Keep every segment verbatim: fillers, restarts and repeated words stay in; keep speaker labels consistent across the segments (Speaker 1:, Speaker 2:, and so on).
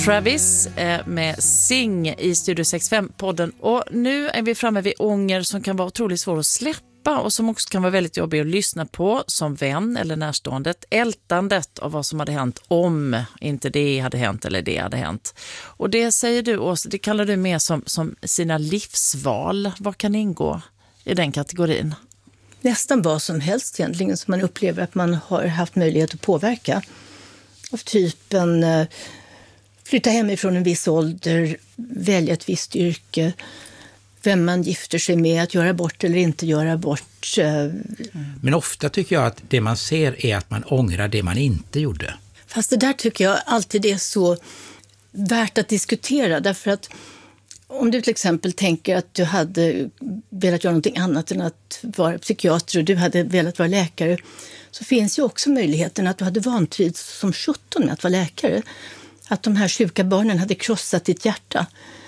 Speaker 1: Travis eh, med Sing i Studio sextiofem-podden. Och nu är vi framme vid ånger som kan vara otroligt svår att släppa och som också kan vara väldigt jobbig att lyssna på som vän eller närstående. Ältandet av vad som hade hänt om inte det hade hänt eller det hade hänt. Och det säger du, Åsa, det kallar du mer som, som sina livsval. Vad kan ingå i den kategorin?
Speaker 2: Nästan vad som helst egentligen som man upplever att man har haft möjlighet att påverka. Av typen eh, flytta hemifrån en viss ålder, välja ett visst yrke, vem man gifter sig med, att göra bort eller inte göra bort. Eh. Mm.
Speaker 3: Men ofta tycker jag att det man ser är att man ångrar det man inte gjorde.
Speaker 2: Fast det där tycker jag alltid är så värt att diskutera, därför att om du till exempel tänker att du hade velat göra någonting annat än att vara psykiater och du hade velat vara läkare, så finns ju också möjligheten att du hade vantrivts som sjutton med att vara läkare. Att de här sjuka barnen hade krossat ditt hjärta.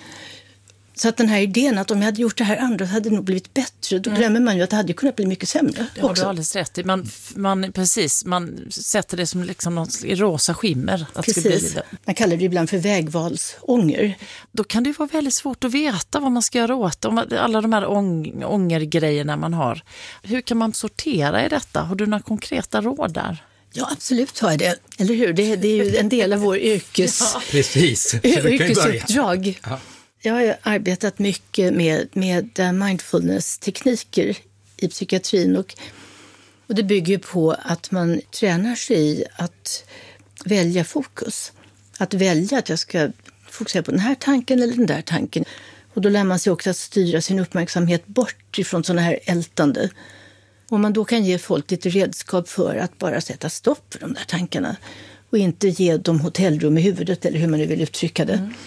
Speaker 2: Så att den här idén att om jag hade gjort det här andra så hade det nog blivit bättre, då glömmer man ju att det hade kunnat bli mycket sämre.
Speaker 1: Det har du alldeles rätt i. Man, man, precis, man sätter det som liksom något i rosa skimmer. Att
Speaker 2: precis.
Speaker 1: Det bli
Speaker 2: man kallar det ibland för vägvalsånger.
Speaker 1: Då kan det ju vara väldigt svårt att veta vad man ska göra åt om alla de här ång, ångergrejerna man har. Hur kan man sortera i detta? Har du några konkreta råd där?
Speaker 2: Ja, absolut har jag det. Eller hur? Det, det är ju en del av vår yrkes...
Speaker 3: ja. Precis.
Speaker 2: yrkesuppdrag. Ja. Jag har arbetat mycket med, med mindfulness-tekniker i psykiatrin och, och det bygger på att man tränar sig i att välja fokus. Att välja att jag ska fokusera på den här tanken eller den där tanken. Och då lär man sig också att styra sin uppmärksamhet bort ifrån sådana här ältande. Och man då kan ge folk lite redskap för att bara sätta stopp för de där tankarna och inte ge dem hotellrum i huvudet eller hur man nu vill uttrycka det. Mm.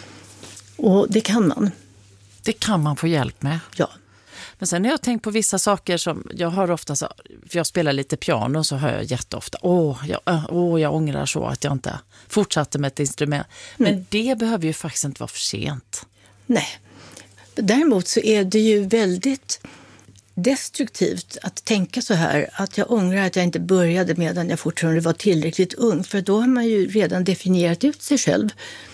Speaker 2: Och det kan man.
Speaker 1: Det kan man få hjälp med.
Speaker 2: Ja.
Speaker 1: Men sen har jag tänkt på vissa saker som jag hör ofta, så, för jag spelar lite piano så hör jag jätteofta, åh jag, åh, jag ångrar så att jag inte fortsatte med ett instrument. Men mm. det behöver ju faktiskt inte vara för sent.
Speaker 2: Nej. Däremot så är det ju väldigt destruktivt att tänka så här, att jag ångrar att jag inte började medan jag fortfarande var tillräckligt ung, för då har man ju redan definierat ut sig själv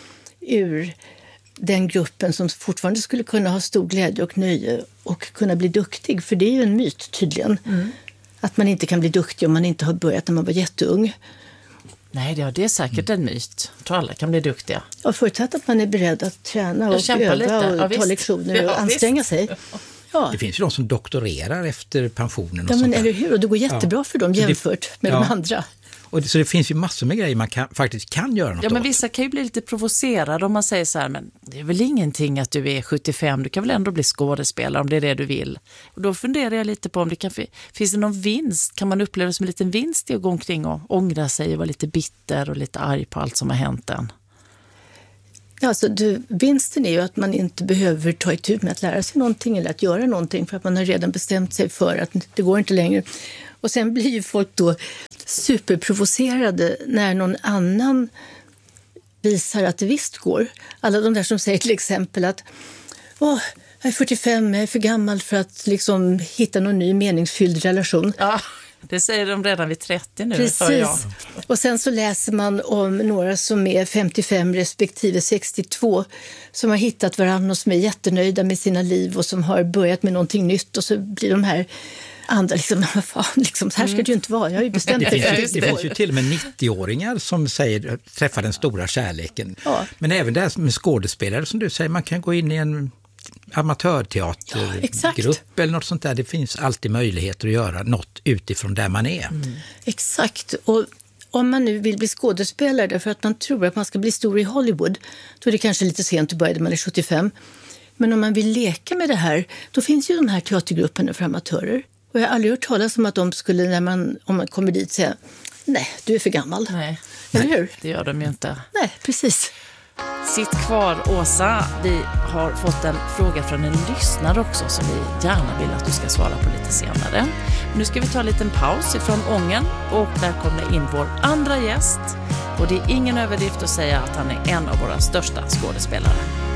Speaker 2: ur den gruppen som fortfarande skulle kunna ha stor glädje och nöje och kunna bli duktig, för det är ju en myt tydligen. Mm. Att man inte kan bli duktig om man inte har börjat när man var jätteung.
Speaker 1: Nej, det är, det är säkert en myt. Jag tror alla kan bli duktiga.
Speaker 2: Och förutsatt att man är beredd att träna och öva lite. och ja, ta lektioner och ja, anstränga visst. sig.
Speaker 3: Ja. Det finns ju de som doktorerar efter pensionen. Och
Speaker 2: ja, men
Speaker 3: sånt
Speaker 2: eller hur? Och det går jättebra ja. för dem jämfört det, med ja. de andra.
Speaker 3: Och det, så det finns ju massor med grejer man kan, faktiskt kan göra något
Speaker 1: Ja, men
Speaker 3: åt.
Speaker 1: vissa kan ju bli lite provocerade om man säger så här, men det är väl ingenting att du är sjuttiofem, du kan väl ändå bli skådespelare om det är det du vill. Och då funderar jag lite på om det kan, finns det någon vinst, kan man uppleva som en liten vinst i att gå omkring och ångra sig och vara lite bitter och lite arg på allt som har hänt än?
Speaker 2: Alltså, du, vinsten är ju att man inte behöver ta itu med att lära sig någonting eller att göra någonting, för att man har redan bestämt sig för att det går inte längre. Och sen blir ju folk då superprovocerade när någon annan visar att det visst går. Alla de där som säger till exempel att åh, jag är fyrtiofem, jag är för gammal för att liksom hitta någon ny meningsfylld relation.
Speaker 1: Ja, det säger de redan vid trettio nu.
Speaker 2: Precis. Och sen så läser man om några som är femtiofem respektive sextiotvå som har hittat varandra och som är jättenöjda med sina liv och som har börjat med någonting nytt, och så blir de här andra liksom, vad fan, liksom, så här ska det ju inte vara. Jag har ju bestämt
Speaker 3: det,
Speaker 2: det,
Speaker 3: finns ju, det finns ju till och med nittioåringar som säger, träffar den stora kärleken. Ja. Men även det här med skådespelare som du säger, man kan gå in i en amatörteatergrupp ja, eller något sånt där. Det finns alltid möjligheter att göra något utifrån där man är. Mm.
Speaker 2: Exakt. Och om man nu vill bli skådespelare därför att man tror att man ska bli stor i Hollywood, då är det kanske lite sent att börja när man är sjuttiofem. Men om man vill leka med det här, då finns ju de här teatergrupperna för amatörer. Och jag har aldrig hört talas om att de skulle, när man, om man kommer dit, säga nej, du är för gammal.
Speaker 1: Nej,
Speaker 2: eller hur?
Speaker 1: Det gör de ju inte.
Speaker 2: Nej, precis.
Speaker 1: Sitt kvar, Åsa. Vi har fått en fråga från en lyssnare också som vi gärna vill att du ska svara på lite senare. Nu ska vi ta en liten paus ifrån ången och där kommer in vår andra gäst. Och det är ingen överdrift att säga att han är en av våra största skådespelare.